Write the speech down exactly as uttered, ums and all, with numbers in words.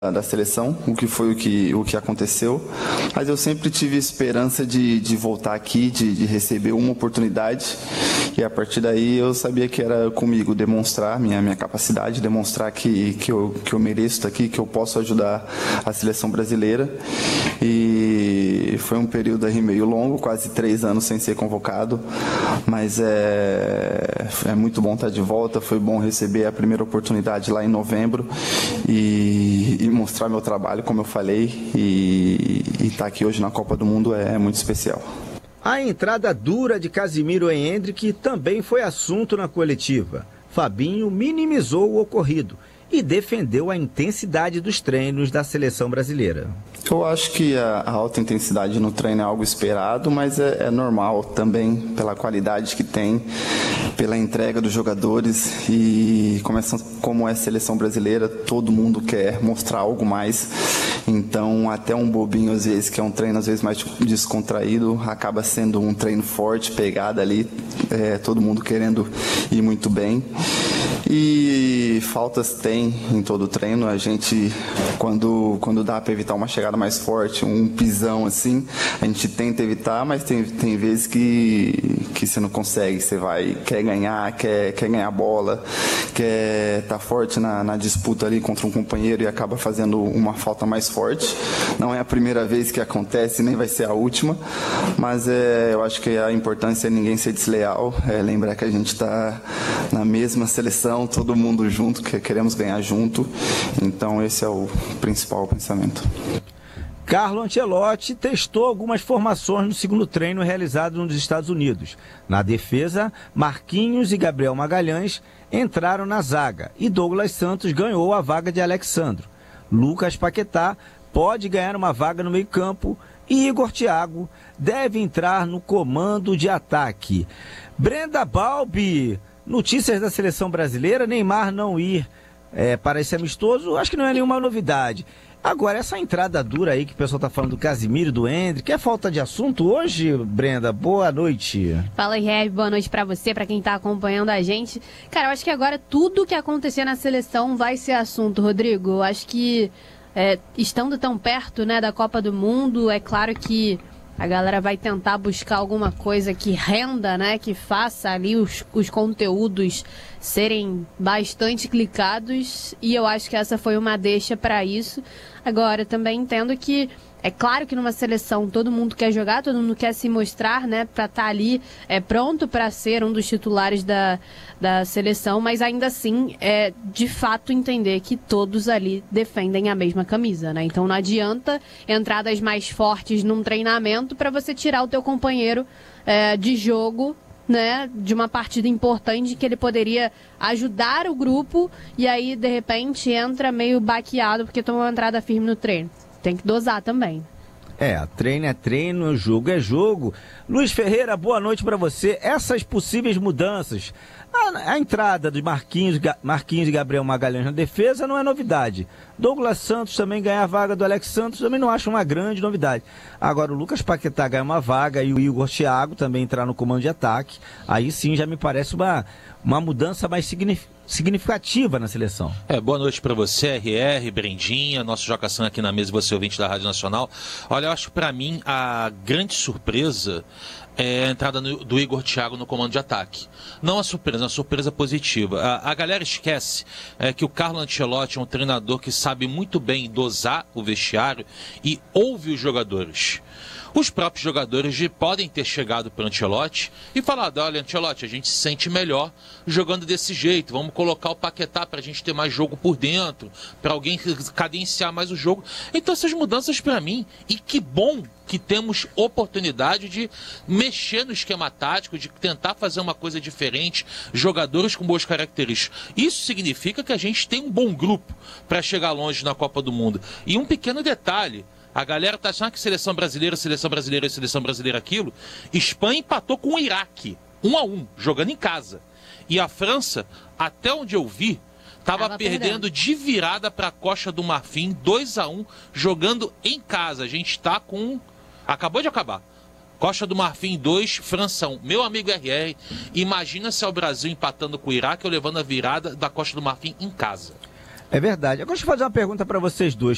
da seleção, o que foi o que, o que aconteceu, mas eu sempre tive esperança de, de voltar aqui, de, de receber uma oportunidade, e a partir daí eu sabia que era comigo demonstrar minha, minha capacidade, demonstrar que, que, eu, que eu mereço estar aqui, que eu posso ajudar a seleção brasileira, e foi um período aí meio longo, quase três anos sem ser convocado, mas é, é muito bom estar de volta, foi bom receber a primeira oportunidade lá em novembro, e, e mostrar meu trabalho, como eu falei, e estar aqui hoje na Copa do Mundo é, é muito especial. A entrada dura de Casimiro em Endrick também foi assunto na coletiva. Fabinho minimizou o ocorrido e defendeu a intensidade dos treinos da seleção brasileira. Eu acho que a, a alta intensidade no treino é algo esperado, mas é, é normal também pela qualidade que tem, pela entrega dos jogadores e como é, como é a seleção brasileira, todo mundo quer mostrar algo mais. Então, até um bobinho, às vezes, que é um treino às vezes mais descontraído, acaba sendo um treino forte, pegada ali, é, todo mundo querendo ir muito bem. E faltas tem em todo o treino. A gente, quando, quando dá para evitar uma chegada mais forte, um pisão assim, a gente tenta evitar, mas tem, tem vezes que, que você não consegue. Você vai, quer ganhar, quer, quer ganhar bola, quer estar tá forte na, na disputa ali contra um companheiro e acaba fazendo uma falta mais forte. Não é a primeira vez que acontece, nem vai ser a última, mas é, eu acho que a importância é ninguém ser desleal, é lembrar que a gente está na mesma seleção, todo mundo junto, que queremos ganhar junto, então esse é o principal pensamento. Carlo Ancelotti testou algumas formações no segundo treino realizado nos Estados Unidos. Na defesa, Marquinhos e Gabriel Magalhães entraram na zaga e Douglas Santos ganhou a vaga de Alexandro. Lucas Paquetá pode ganhar uma vaga no meio-campo e Igor Thiago deve entrar no comando de ataque. Brenda Balbi, notícias da seleção brasileira, Neymar não ir é, para esse amistoso, acho que não é nenhuma novidade. Agora, essa entrada dura aí que o pessoal tá falando do Casimiro, do Endrick, é falta de assunto hoje, Brenda? Boa noite. Fala, Ré, boa noite pra você, pra quem tá acompanhando a gente. Cara, eu acho que agora tudo que acontecer na seleção vai ser assunto, Rodrigo. Eu acho que, é, estando tão perto, né, da Copa do Mundo, é claro que a galera vai tentar buscar alguma coisa que renda, né, que faça ali os, os conteúdos serem bastante clicados, e eu acho que essa foi uma deixa para isso. Agora, também entendo que é claro que numa seleção todo mundo quer jogar, todo mundo quer se mostrar, né, para estar ali é, pronto para ser um dos titulares da, da seleção, mas ainda assim é de fato entender que todos ali defendem a mesma camisa, né? Então não adianta entradas mais fortes num treinamento para você tirar o teu companheiro é, de jogo, né, de uma partida importante que ele poderia ajudar o grupo e aí de repente entra meio baqueado porque tomou uma entrada firme no treino. Tem que dosar também. É, treino é treino, jogo é jogo. Luiz Ferreira, boa noite para você. Essas possíveis mudanças, a, a entrada de Marquinhos, Marquinhos e Gabriel Magalhães na defesa não é novidade. Douglas Santos também ganhar a vaga do Alex Santos, também não acho uma grande novidade. Agora o Lucas Paquetá ganha uma vaga e o Igor Thiago também entrar no comando de ataque. Aí sim já me parece uma, uma mudança mais significativa. significativa na seleção. É, boa noite para você, R R, Brendinha, nosso Jocação aqui na mesa, você ouvinte da Rádio Nacional. Olha, eu acho que para mim a grande surpresa é a entrada no, do Igor Thiago no comando de ataque. Não a surpresa, uma surpresa positiva. A, a galera esquece é, que o Carlo Ancelotti é um treinador que sabe muito bem dosar o vestiário e ouve os jogadores. Os próprios jogadores podem ter chegado para o Ancelotti e falado, olha, Ancelotti, a gente se sente melhor jogando desse jeito, vamos colocar o Paquetá para a gente ter mais jogo por dentro, para alguém cadenciar mais o jogo. Então essas mudanças para mim, e que bom que temos oportunidade de mexer no esquema tático, de tentar fazer uma coisa diferente, jogadores com boas características. Isso significa que a gente tem um bom grupo para chegar longe na Copa do Mundo. E um pequeno detalhe, a galera tá achando que seleção brasileira, seleção brasileira, seleção brasileira aquilo. Espanha empatou com o Iraque, um a um, jogando em casa. E a França, até onde eu vi, estava perdendo, perdendo de virada para a Costa do Marfim, dois a um, jogando em casa. A gente está com... Acabou de acabar. Costa do Marfim dois, França um. Meu amigo R R, imagina se é o Brasil empatando com o Iraque ou levando a virada da Costa do Marfim em casa. É verdade. Agora deixa eu fazer uma pergunta para vocês dois.